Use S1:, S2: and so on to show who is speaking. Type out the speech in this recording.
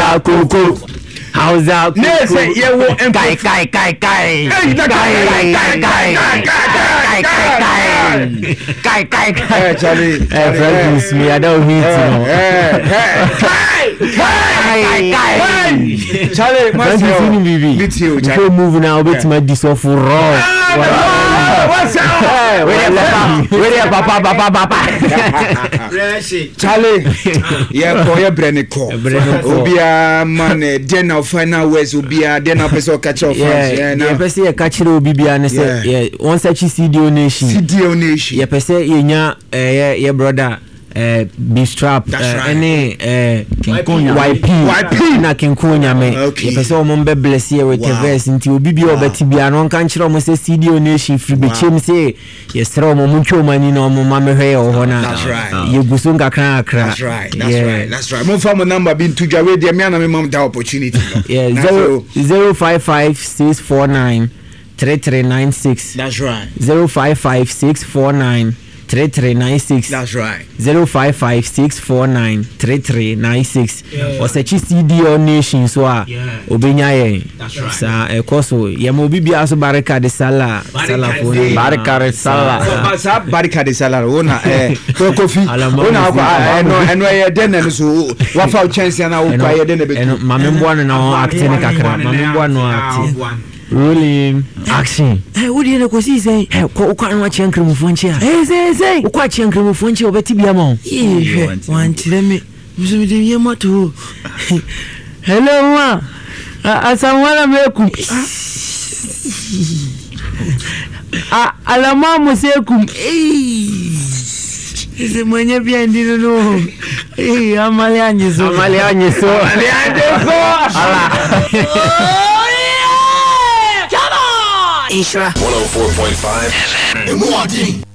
S1: that cocoa? How's that?
S2: No, say you will
S1: Kai.
S2: Charlie,
S1: friends, me, I don't meet
S2: you. Charlie,
S1: What's you? Charlie, moving now, bit my disoff raw.
S2: What's up?
S1: Where papa?
S2: Charlie, yeah, for your Brenico. Obia man, then final words will be a then episode catch off.
S1: Yeah, person a catch will be and say, yeah, once I see donation. Yeah, person, yeah, brother. Be strap any YP na kinkonya me ye pese mo mbe bless here with the verse nti obi bi obeti bia no kan kire mo se CD donation free be chem say ye sra mo mutwo mani na mo ma me hwe ho na ye gusu nkakra akra.
S2: That's right mo fa mo number bi ntu dwa we de me na me mam da opportunity
S1: yeah 0556493396.
S2: That's right.
S1: 0556493396.
S2: That's right.
S1: 0556493396. Or say CD or nation so obenya ye.
S3: That's right.
S1: Sa ekoso ye mo bibia so barika de sala for barika de sala.
S2: Sa barika de sala ona kofi ona eno ye den so wa fa chance na wo kwa ye den be.
S1: Mamembo na acting kakra. Mamembo no acting. Rolling action. What do you know? Cause he say, "Hey, ukwa watch yankri mufonchi." Say. Ukwa yankri mufonchi obeti bia mo. Want let me. Musu de yema to. Hello ma. Asamwala mekum. Alama musekum. Ese mwenye bia ndino no. Amali anyeso. Ala.
S4: Isra 104.5 FM.